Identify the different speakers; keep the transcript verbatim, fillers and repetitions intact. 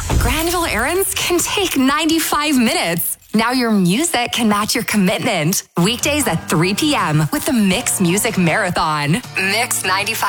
Speaker 1: Granville errands can take ninety-five minutes. Now your music can match your commitment. Weekdays at three p.m. with the Mix Music Marathon. Mix ninety-five.